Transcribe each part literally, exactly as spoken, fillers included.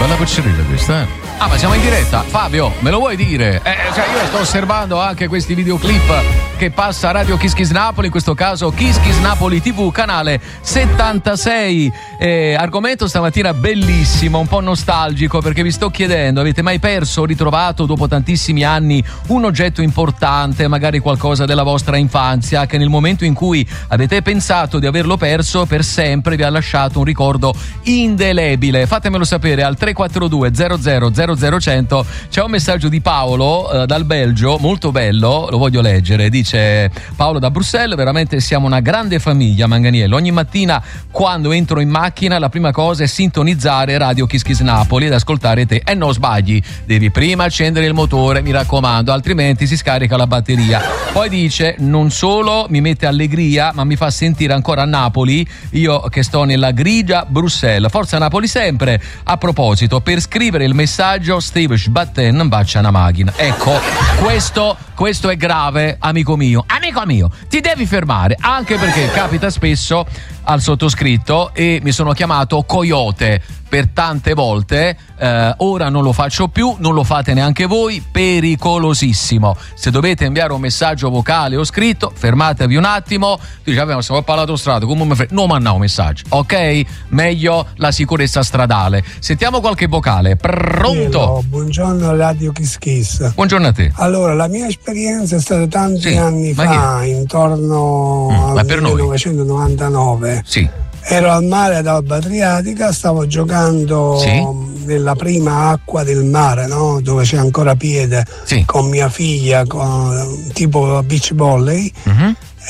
bella piccerilla questa, eh. Ah, ma siamo in diretta. Fabio, me lo vuoi dire? Eh, cioè io sto osservando anche questi videoclip che passa a Radio Kiss Kiss Napoli, in questo caso Kiss Kiss Napoli tivù, canale settantasei. Eh, argomento stamattina bellissimo, un po' nostalgico, perché vi sto chiedendo, avete mai perso o ritrovato dopo tantissimi anni un oggetto importante, magari qualcosa della vostra infanzia, che nel momento in cui avete pensato di averlo perso per sempre vi ha lasciato un ricordo indelebile? Fatemelo sapere al tre quattro due zero zero zero zero cento. C'è un messaggio di Paolo eh, dal Belgio, molto bello, lo voglio leggere. Dice Paolo da Bruxelles: veramente siamo una grande famiglia, Manganiello. Ogni mattina quando entro in macchina la prima cosa è sintonizzare Radio Kiss Kiss Napoli ed ascoltare te. E non sbagli, devi prima accendere il motore, mi raccomando, altrimenti si scarica la batteria. Poi dice: non solo mi mette allegria, ma mi fa sentire ancora a Napoli, io che sto nella grigia Bruxelles. Forza Napoli sempre. A proposito, per scrivere il messaggio Steve Sbatten bacia una macchina. Ecco, questo, questo è grave, amico mio. Amico mio, ti devi fermare, anche perché capita spesso al sottoscritto e mi sono chiamato Coyote per tante volte. Eh, ora non lo faccio più, non lo fate neanche voi, pericolosissimo. Se dovete inviare un messaggio vocale o scritto, fermatevi un attimo. Dice: vabbè, ma stiamo parlando strada, come mi frega? Non mandare un messaggio, ok? Meglio la sicurezza stradale. Sentiamo qualche vocale. Pronto? Hello, buongiorno Radio Kiss Kiss. Buongiorno a te. Allora, la mia esperienza è stata tanti sì, anni fa, che... intorno mm, al millenovecentonovantanove. Sì. Ero al mare ad Alba Adriatica, stavo giocando sì. nella prima acqua del mare, no? Dove c'è ancora piede, sì. con mia figlia, con, tipo beach volley. Mm-hmm.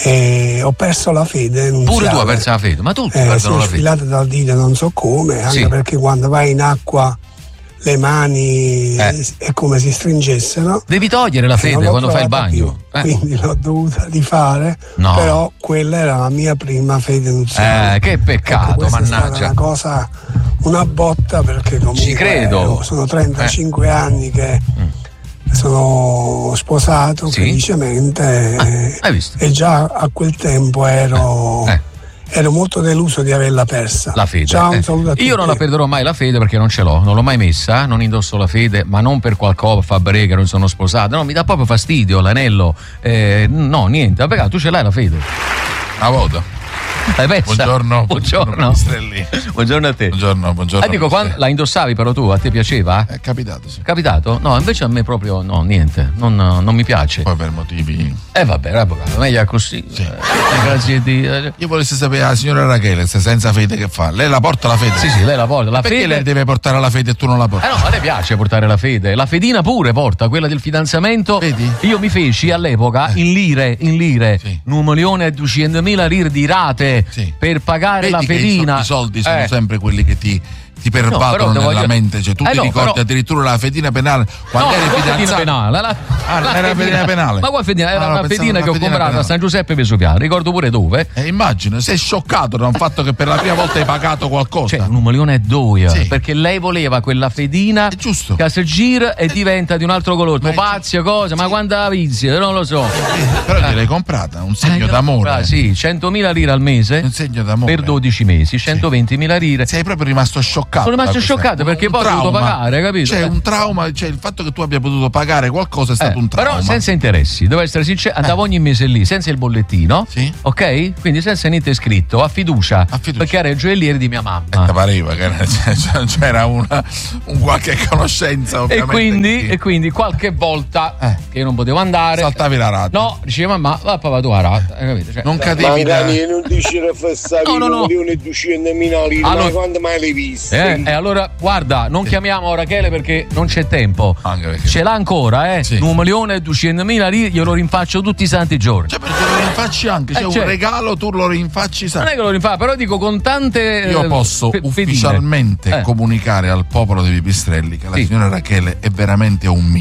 E ho perso la fede. Pure tu hai perso la fede? Ma tutti eh, perdono la fede. Sfilata dal dito non so come, anche sì. perché quando vai in acqua le mani eh. è come si stringessero. Devi togliere la fede quando fai il bagno. Eh. Quindi l'ho dovuta rifare, no. però quella era la mia prima fede nuziale. Eh, che peccato, ecco, mannaggia. È stata una cosa, una botta, perché comunque ci credo. Eh, sono trentacinque eh. anni che mm. sono sposato sì. felicemente ah, hai visto? E già a quel tempo ero... Eh. Ero molto deluso di averla persa. La fede. Ciao, un saluto a tutti. Io non la perderò mai la fede, perché non ce l'ho, non l'ho mai messa, non indosso la fede, ma non per qualcosa, fa brega, non sono sposato. No, mi dà proprio fastidio l'anello. Eh, no, niente. Vabbè, tu ce l'hai la fede. Una volta. Buongiorno, buongiorno, buongiorno. Buongiorno a te. Buongiorno, buongiorno. Ah, dico, quando la indossavi però tu, a te piaceva? È capitato, sì. Capitato? No, invece a me proprio no, niente, non, non mi piace. Poi per motivi. Eh vabbè, avvocato, meglio così. Sì. Eh, grazie a Dio. Io volessi sapere la signora Rachele, se senza fede che fa? Lei la porta la fede? Sì, sì, lei la porta. La perché fede... lei deve portare la fede e tu non la porti? Eh no, a lei piace portare la fede. La fedina pure porta, quella del fidanzamento. Vedi? Io mi feci all'epoca eh. in lire, in lire, sì. un milione e duecentomila lire di rate sì. per pagare Vedi la fedina. I soldi sono eh. sempre quelli che ti ti pervadono no, nella voglio... mente, cioè tu eh ti no, ricordi però... addirittura la fedina penale quando no, eri fidanzato? Fedina penale, la... ah, la era la fedina penale. Ma qua fedina era ah, una fedina che ho comprato penale. a San Giuseppe Vesuviano, ricordo pure dove. Eh, immagino, sei scioccato da un fatto che per la prima volta hai pagato qualcosa. Cioè, un milione e due, sì. perché lei voleva quella fedina è giusto. che si gira e diventa di un altro colore, pazzi cose, sì. ma quando la vizia, non lo so. Eh, però eh. gliel'hai comprata, un segno eh, d'amore. Ah, sì, centomila lire al mese. Un segno d'amore. Per dodici mesi, centoventimila lire. Sei proprio rimasto scioccato. Sono rimasto scioccato perché poi ho dovuto pagare, capito? C'è un trauma, cioè il fatto che tu abbia potuto pagare qualcosa è stato eh, un trauma. Però senza interessi, devo essere sincero, andavo eh. ogni mese lì, senza il bollettino, sì. ok? Quindi senza niente scritto, a fiducia, a fiducia. perché era il gioielliere di mia mamma. E ti pareva che c'era una un qualche conoscenza, ovviamente. E quindi, e quindi qualche volta eh. che io non potevo andare, saltavi la rata. No, diceva mamma, va papà tu la rata, hai capito? Cioè, non cadevi da... non dici no, no, no. un milione e duecentomila lire, allora... ma quando mai l'hai viste? Eh, e allora guarda, non sì. chiamiamo Rachele perché non c'è tempo. Ce l'ha ancora, eh? Sì. Un milione e duecentomila lire, glielo rinfaccio tutti i santi giorni. Cioè, perché lo rinfacci anche, c'è eh, un certo. regalo, tu lo rinfacci sempre. Non è che lo rinfaccio, però dico con tante. Io posso f- ufficialmente eh. comunicare al popolo dei Pipistrelli che la sì. signora Rachele è veramente un mito.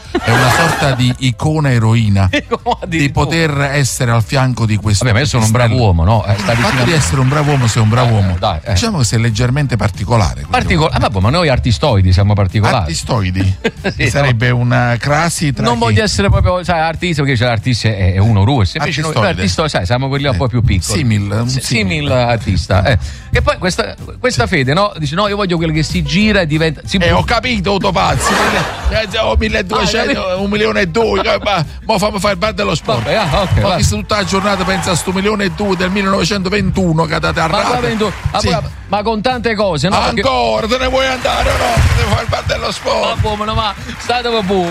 è una sorta di icona eroina di poter essere al fianco di questo. Vabbè, ma io sono un bravo uomo, no? Eh, il fatto di essere un bravo uomo, sei un bravo eh, uomo. Dai, eh. Diciamo che sei leggermente particolare. Particol- ah, vabbè, ma noi artistoidi siamo particolari. Artistoidi? Sì, sarebbe no. una crasi tra non chi... voglio essere proprio, sai, artista, perché c'è l'artista è uno russo. Invece noi artistoidi, sai, siamo quelli un po' più piccoli. Simil, un simil, simil artista. Eh. E poi questa, questa sì. fede, no? Dice, no, io voglio quello che si gira e diventa. Si eh, ho capito, Autopazzi. Ho milleduecento, ah, un milione e due. Ma, ma fammi fare il bar dello sport. Vabbè, ah, okay, ho visto tutta la giornata, pensa a sto milione e due del millenovecentoventuno che date a rate. Ma, sì. ma con tante cose, no? Ancora, perché... te ne vuoi andare o no? Devo fare il bar dello sport. Ma come, ma state proprio.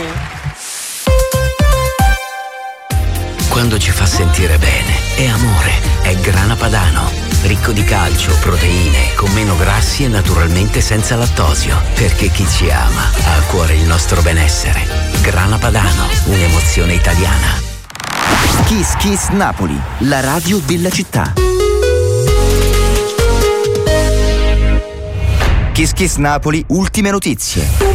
Quando ci fa sentire bene, è amore, è Grana Padano. Ricco di calcio, proteine, con meno grassi e naturalmente senza lattosio. Perché chi ci ama ha a cuore il nostro benessere. Grana Padano, un'emozione italiana. Kiss Kiss Napoli, la radio della città. Kiss Kiss Napoli, ultime notizie.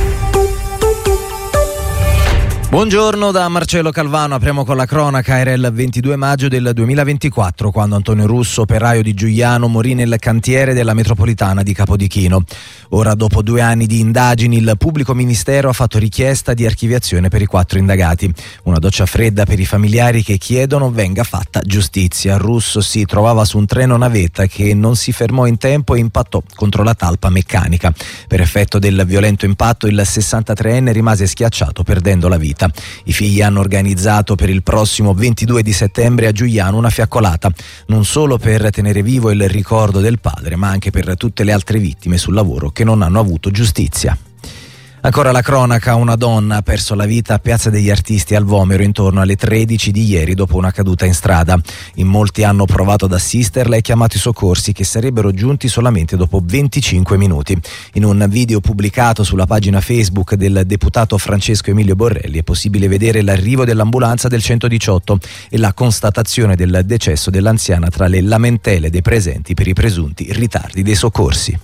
Buongiorno da Marcello Calvano, apriamo con la cronaca. Era il ventidue maggio del duemilaventiquattro quando Antonio Russo, operaio di Giugliano, morì nel cantiere della metropolitana di Capodichino. Ora, dopo due anni di indagini, il pubblico ministero ha fatto richiesta di archiviazione per i quattro indagati. Una doccia fredda per i familiari che chiedono venga fatta giustizia. Russo si trovava su un treno navetta che non si fermò in tempo e impattò contro la talpa meccanica. Per effetto del violento impatto il sessantatreenne rimase schiacciato perdendo la vita. I figli hanno organizzato per il prossimo ventidue di settembre a Giugliano una fiaccolata, non solo per tenere vivo il ricordo del padre, ma anche per tutte le altre vittime sul lavoro che non hanno avuto giustizia. Ancora la cronaca, una donna ha perso la vita a Piazza degli Artisti al Vomero intorno alle tredici di ieri dopo una caduta in strada. In molti hanno provato ad assisterla e chiamato i soccorsi che sarebbero giunti solamente dopo venticinque minuti. In un video pubblicato sulla pagina Facebook del deputato Francesco Emilio Borrelli è possibile vedere l'arrivo dell'ambulanza del centodiciotto e la constatazione del decesso dell'anziana tra le lamentele dei presenti per i presunti ritardi dei soccorsi.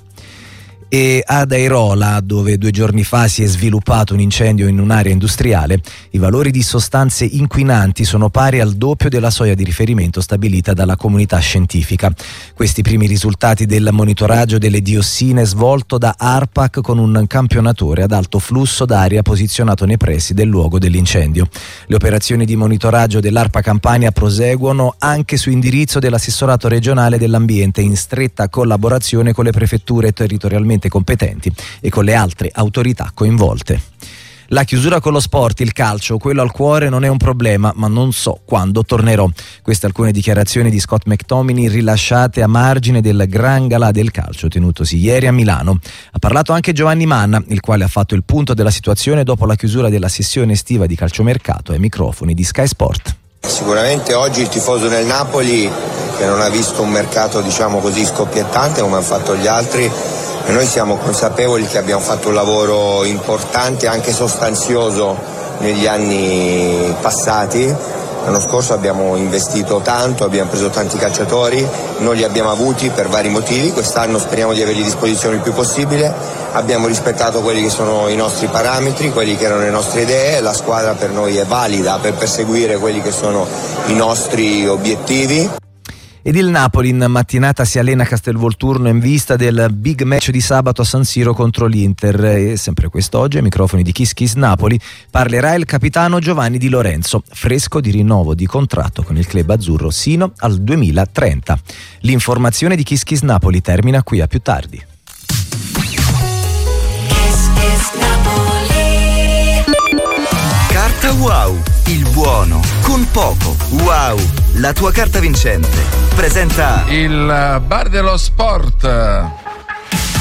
E ad Airola, dove due giorni fa si è sviluppato un incendio in un'area industriale, i valori di sostanze inquinanti sono pari al doppio della soglia di riferimento stabilita dalla comunità scientifica. Questi primi risultati del monitoraggio delle diossine svolto da ARPAC con un campionatore ad alto flusso d'aria posizionato nei pressi del luogo dell'incendio. Le operazioni di monitoraggio dell'ARPA Campania proseguono anche su indirizzo dell'assessorato regionale dell'ambiente in stretta collaborazione con le prefetture territorialmente competenti e con le altre autorità coinvolte. La chiusura con lo sport, il calcio, quello al cuore non è un problema, ma non so quando tornerò. Queste alcune dichiarazioni di Scott McTominay rilasciate a margine del Gran Galà del calcio tenutosi ieri a Milano. Ha parlato anche Giovanni Manna, il quale ha fatto il punto della situazione dopo la chiusura della sessione estiva di calciomercato ai microfoni di Sky Sport. Sicuramente oggi il tifoso del Napoli, che non ha visto un mercato diciamo così scoppiettante come hanno fatto gli altri, e noi siamo consapevoli che abbiamo fatto un lavoro importante, anche sostanzioso negli anni passati. L'anno scorso abbiamo investito tanto, abbiamo preso tanti calciatori, non li abbiamo avuti per vari motivi, quest'anno speriamo di averli a disposizione il più possibile, abbiamo rispettato quelli che sono i nostri parametri, quelli che erano le nostre idee, la squadra per noi è valida per perseguire quelli che sono i nostri obiettivi. Ed il Napoli in mattinata si allena a Castelvolturno in vista del big match di sabato a San Siro contro l'Inter. E sempre quest'oggi ai microfoni di Kiss Kiss Napoli parlerà il capitano Giovanni Di Lorenzo, fresco di rinnovo di contratto con il club azzurro sino al duemilatrenta. L'informazione di Kiss Kiss Napoli termina qui, a più tardi. Kiss Kiss Napoli. Carta Wow, il buono con poco. Wow, la tua carta vincente. Presenta il Bar dello Sport.